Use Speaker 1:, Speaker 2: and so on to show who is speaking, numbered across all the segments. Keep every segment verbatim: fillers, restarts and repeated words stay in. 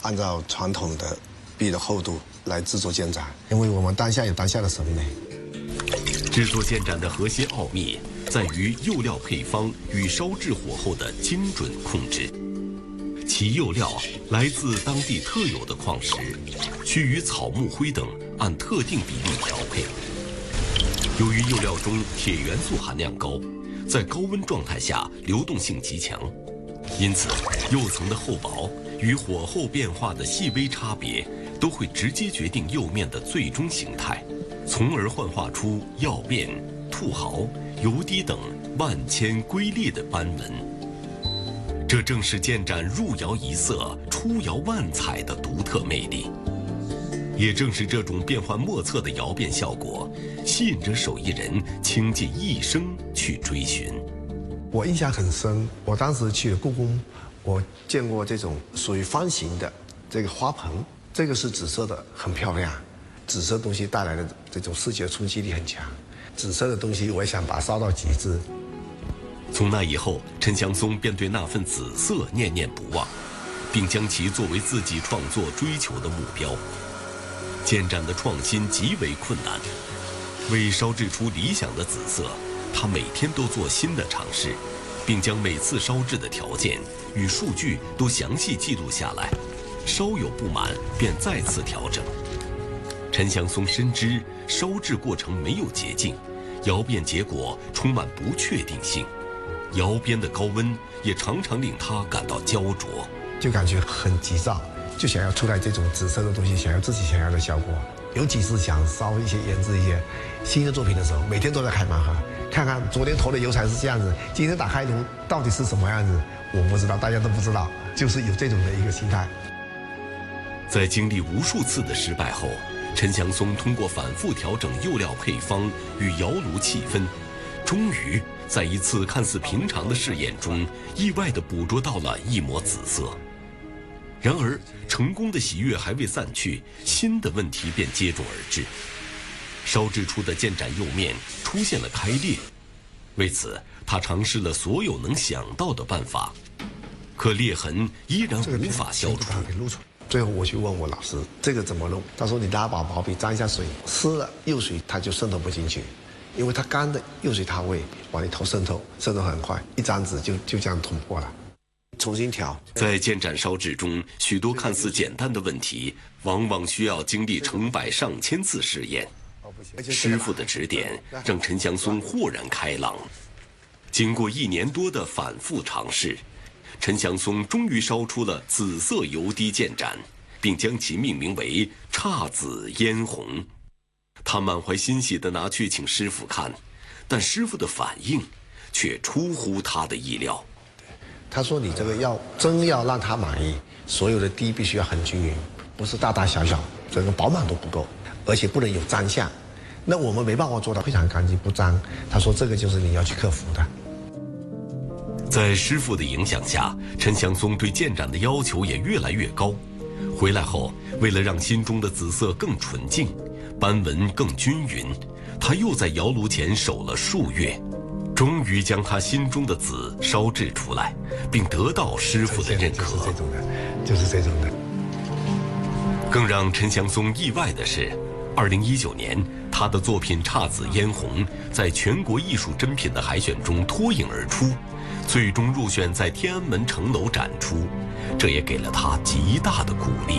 Speaker 1: 按照传统的壁的厚度来制作建盏，因为我们当下有当下的审美。
Speaker 2: 制作建盏的核心奥秘在于釉料配方与烧制火候的精准控制。其釉料来自当地特有的矿石，需与草木灰等按特定比例调配。由于釉料中铁元素含量高，在高温状态下流动性极强，因此釉层的厚薄与火候变化的细微差别都会直接决定釉面的最终形态，从而幻化出曜变、兔毫、油滴等万千瑰丽的斑纹。这正是建盏入窑一色、出窑万彩的独特魅力。也正是这种变幻莫测的窑变效果，吸引着手艺人倾尽一生去追寻。
Speaker 1: 我印象很深，我当时去故宫，我见过这种属于方形的这个花盆，这个是紫色的，很漂亮。紫色东西带来的这种视觉冲击力很强，紫色的东西我也想把它烧到极致。
Speaker 2: 从那以后，陈祥松便对那份紫色念念不忘，并将其作为自己创作追求的目标。建盏的创新极为困难，为烧制出理想的紫色，他每天都做新的尝试，并将每次烧制的条件与数据都详细记录下来，稍有不满便再次调整。陈祥松深知烧制过程没有捷径，窑变结果充满不确定性，窑边的高温也常常令他感到焦灼，
Speaker 1: 就感觉很急躁，就想要出来这种紫色的东西，想要自己想要的效果。有几次想烧一些研制一些新的作品的时候，每天都在开盲盒，看看昨天投的油彩是这样子，今天打开炉到底是什么样子，我不知道，大家都不知道，就是有这种的一个心态。
Speaker 2: 在经历无数次的失败后，陈祥松通过反复调整釉料配方与窑炉气氛，终于在一次看似平常的试验中，意外地捕捉到了一抹紫色。然而，成功的喜悦还未散去，新的问题便接踵而至。烧制出的建盏釉面出现了开裂，为此他尝试了所有能想到的办法，可裂痕依然无法消除。
Speaker 1: 最后我去问我老师这个怎么弄，他说你拿把毛笔沾一下水，湿了釉水它就渗透不进去，因为它干的釉水它会往里头渗透，渗透很快，一张纸就就这样捅破了。重新调。
Speaker 2: 在建盏烧制中，许多看似简单的问题，往往需要经历成百上千次试验。师傅的指点让陈祥松豁然开朗。经过一年多的反复尝试，陈祥松终于烧出了紫色油滴建盏，并将其命名为姹紫嫣红。他满怀欣喜地拿去请师傅看，但师傅的反应却出乎他的意料。
Speaker 1: 他说你这个要真要让他满意，所有的滴必须要很均匀，不是大大小小，整个饱满都不够，而且不能有脏相。那我们没办法做到非常干净不脏。他说这个就是你要去克服的。
Speaker 2: 在师傅的影响下，陈祥松对建盏的要求也越来越高。回来后，为了让心中的紫色更纯净，斑纹更均匀，他又在窑炉前守了数月，终于将他心中的紫烧制出来，并得到师傅的认可。
Speaker 1: 就是这种的，就是这种的。
Speaker 2: 更让陈祥松意外的是，二零一九年，他的作品《姹紫嫣红》在全国艺术珍品的海选中脱颖而出，最终入选在天安门城楼展出，这也给了他极大的鼓励。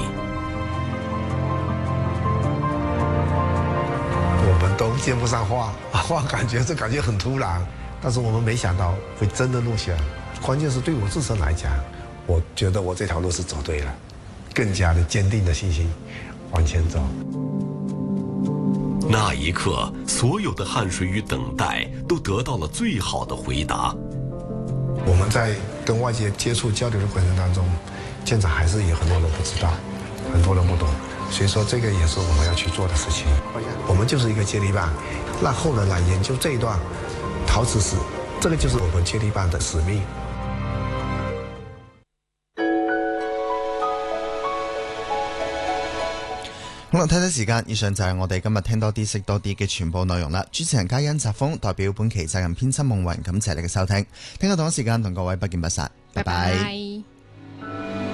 Speaker 1: 我们都接不上话，话感觉这感觉很突然，但是我们没想到会真的录下来。关键是对我自身来讲，我觉得我这条路是走对了，更加的坚定的信心往前走。
Speaker 2: 那一刻，所有的汗水与等待都得到了最好的回答。
Speaker 1: 我们在跟外界接触交流的过程当中，建盏还是有很多人不知道，很多人不懂，所以说这个也是我们要去做的事情。我们就是一个接力棒，让后人来研究这一段陶瓷史，这个就是我们接力棒的使命。
Speaker 3: 好啦，睇睇時間，以上就係我哋今日聽多啲識多啲嘅全部內容啦。主持人嘉欣澤峰代表本期責任編輯夢雲，感謝你嘅收聽。聽日同一時間同各位不見不散，拜拜。